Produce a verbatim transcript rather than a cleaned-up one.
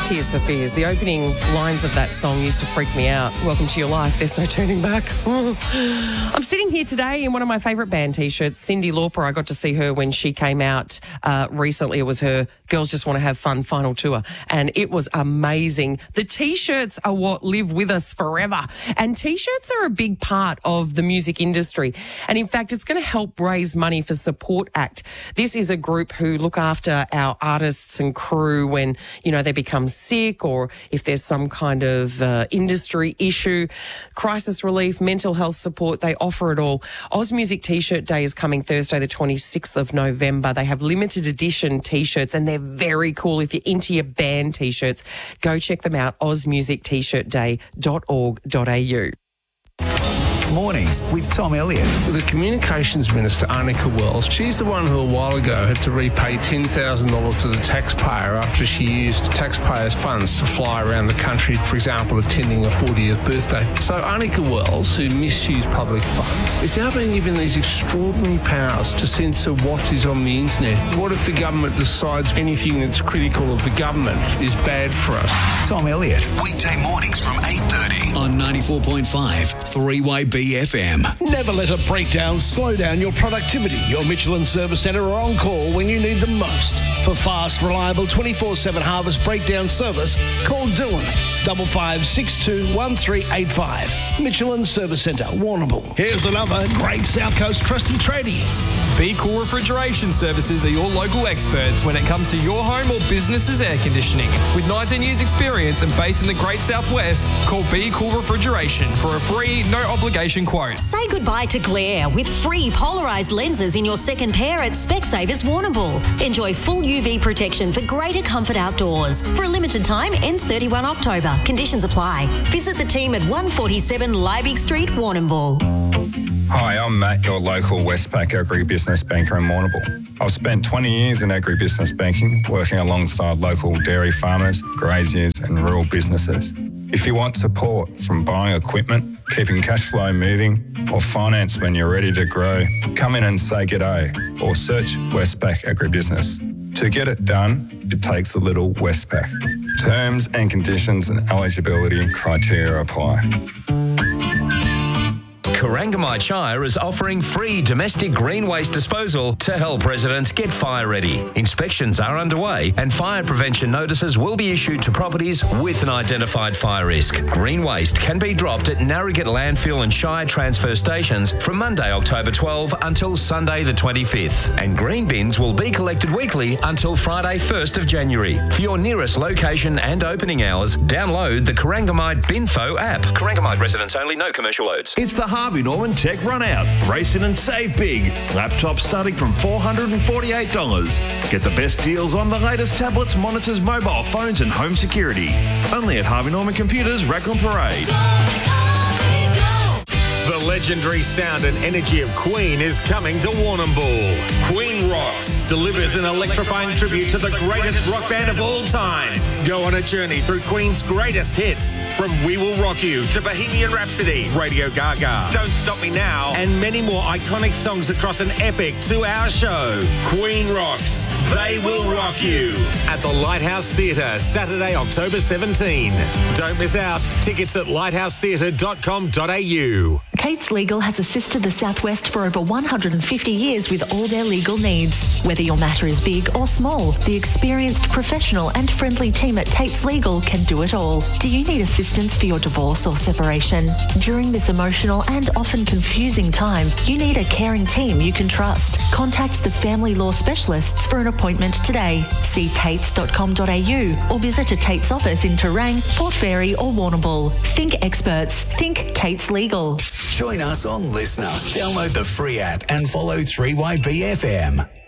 Tears for Fears. The opening lines of that song used to freak me out. Welcome to your life. There's no turning back. I'm sitting here today in one of my favourite band T-shirts. Cyndi Lauper, I got to see her when she came out uh, recently. It was her Girls Just Want to Have Fun final tour, and it was amazing. The T-shirts are what live with us forever, and T-shirts are a big part of the music industry. And in fact, it's going to help raise money for Support Act. This is a group who look after our artists and crew when, you know, they become sick or if there's some kind of uh, industry issue, crisis relief, mental health support. They offer it all. Oz Music T-shirt Day is coming Thursday, the twenty-sixth of November. They have limited edition T-shirts and they're very cool. If you're into your band T-shirts, go check them out, oz music t shirt day dot org dot a u. Mornings with Tom Elliott. The Communications Minister, Annika Wells, she's the one who a while ago had to repay ten thousand dollars to the taxpayer after she used taxpayers' funds to fly around the country, for example, attending a fortieth birthday. So Annika Wells, who misused public funds, is now being given these extraordinary powers to censor what is on the internet. What if the government decides anything that's critical of the government is bad for us? Tom Elliott. Weekday mornings from eight thirty on ninety-four point five three Y B F M. Never let a breakdown slow down your productivity. Your Michelin Service Centre are on call when you need them most. For fast, reliable twenty-four seven Harvest breakdown service, call Dylan, five five six two one three eight five. Michelin Service Centre, Warrnambool. Here's another great South Coast trusty tradie. Be Cool Refrigeration Services are your local experts when it comes to your home or business's air conditioning. With nineteen years experience and based in the Great Southwest, call Be Cool Refrigeration for a free, no obligation quote. Say goodbye to glare with free polarised lenses in your second pair at Specsavers Warrnambool. Enjoy full U V protection for greater comfort outdoors. For a limited time, ends thirty-first of October. Conditions apply. Visit the team at one forty-seven Liebig Street, Warrnambool. Hi, I'm Matt, your local Westpac agribusiness banker in Warrnambool. I've spent twenty years in agribusiness banking, working alongside local dairy farmers, graziers and rural businesses. If you want support from buying equipment, keeping cash flow moving, or finance when you're ready to grow, come in and say g'day or search Westpac Agribusiness. To get it done, it takes a little Westpac. Terms and conditions and eligibility criteria apply. Corangamite Shire is offering free domestic green waste disposal to help residents get fire ready. Inspections are underway and fire prevention notices will be issued to properties with an identified fire risk. Green waste can be dropped at Narragansett Landfill and Shire transfer stations from Monday, October twelfth until Sunday the twenty-fifth. And green bins will be collected weekly until Friday first of January. For your nearest location and opening hours, download the Corangamite Binfo app. Corangamite residents only, no commercial loads. It's the Harvey Norman Tech Run Out. Race in and save big. Laptops starting from four hundred forty-eight dollars. Get the best deals on the latest tablets, monitors, mobile phones and home security. Only at Harvey Norman Computers, Raccoon Parade. The legendary sound and energy of Queen is coming to Warrnambool. Queen Rocks delivers an electrifying tribute to the greatest rock band of all time. Go on a journey through Queen's greatest hits, from We Will Rock You to Bohemian Rhapsody, Radio Gaga, Don't Stop Me Now, and many more iconic songs across an epic two-hour show. Queen Rocks, They Will Rock You, at the Lighthouse Theatre, Saturday, October seventeenth. Don't miss out. Tickets at lighthouse theatre dot com dot a u. Tate's Legal has assisted the Southwest for over one hundred fifty years with all their legal needs. Whether your matter is big or small, the experienced, professional and friendly team at Tate's Legal can do it all. Do you need assistance for your divorce or separation? During this emotional and often confusing time, you need a caring team you can trust. Contact the family law specialists for an appointment today. See tates dot com dot a u or visit a Tate's office in Terang, Port Fairy or Warrnambool. Think experts. Think Tate's Legal. Join us on Listener. Download the free app and follow three Y B F M.